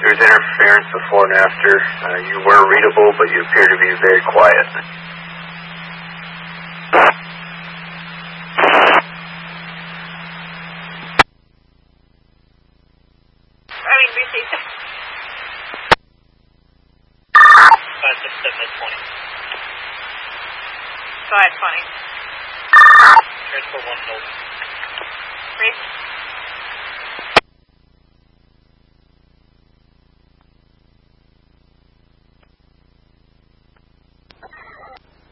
There's interference before and after. You were readable, but you appear to be very quiet. Received. 567 at 20. Go ahead, 20. Transfer 1 hold. Reach.